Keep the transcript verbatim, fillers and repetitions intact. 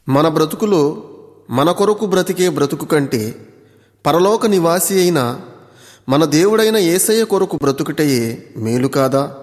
మన బ్రతుకులో మన కొరకు బ్రతికే బ్రతుకు కంటే పరలోక నివాసి అయిన మన దేవుడైన యేసయ్య కొరకు బ్రతుకుటయే మేలు కాదా?